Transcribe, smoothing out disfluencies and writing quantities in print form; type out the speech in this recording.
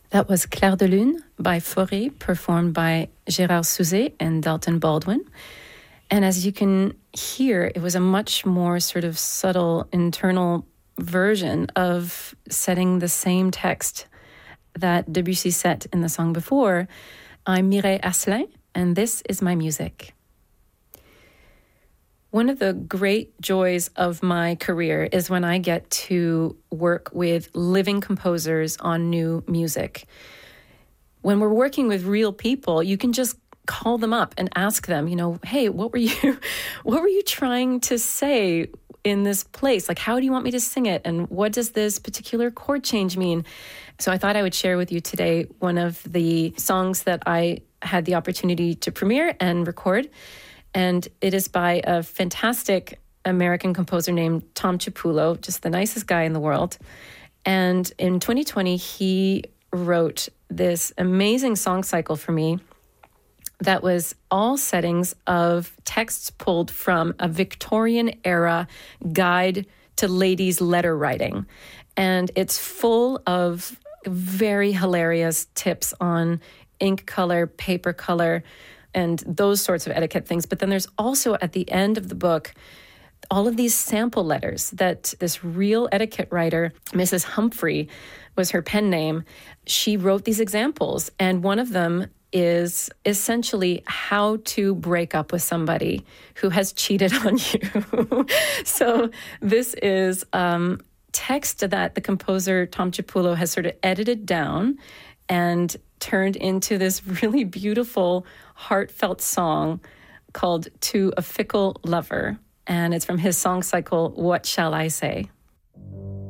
That was Clair de Lune by Fauré, performed by Gérard Souzet and Dalton Baldwin. And as you can hear, it was a much more sort of subtle internal version of setting the same text that Debussy set in the song before. I'm Mireille Asselin, and this is my music. One of the great joys of my career is when I get to work with living composers on new music. When we're working with real people, you can just call them up and ask them, hey, what were you trying to say in this place? Like, how do you want me to sing it? And what does this particular chord change mean? So I thought I would share with you today one of the songs that I had the opportunity to premiere and record. And it is by a fantastic American composer named Tom Chiapullo, just the nicest guy in the world. And in 2020, he wrote this amazing song cycle for me that was all settings of texts pulled from a Victorian-era guide to ladies' letter writing. And it's full of very hilarious tips on ink color, paper color, and those sorts of etiquette things. But then there's also at the end of the book, all of these sample letters that this real etiquette writer, Mrs. Humphrey, was her pen name. She wrote these examples. And one of them is essentially how to break up with somebody who has cheated on you. So this is text that the composer Tom Chiapullo has sort of edited down and turned into this really beautiful, heartfelt song called To a Fickle Lover. And it's from his song cycle, What Shall I Say?